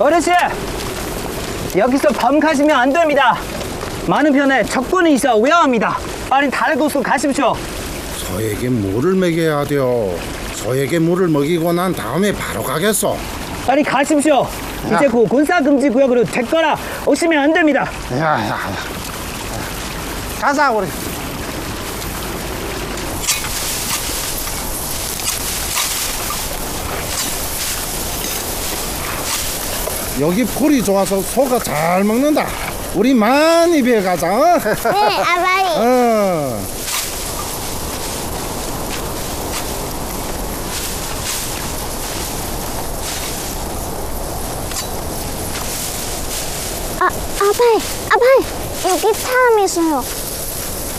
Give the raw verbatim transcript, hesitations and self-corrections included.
어르신! 여기서 범가시면 안 됩니다. 많은 편에 적군이 있어 위험합니다. 빨리 다른 곳으로 가십시오. 소에게 물을 먹여야 돼요. 소에게 물을 먹이고 난 다음에 바로 가겠소. 빨리 가십시오. 야. 이제 그 군사금지 구역으로 되거나 오시면 안 됩니다. 야야야. 가자 우리. 여기 풀이 좋아서 소가 잘 먹는다. 우리 많이 배워 가자. 어? 네, 아바이. 어. 아, 아바이, 아바이. 여기 사람 있어요.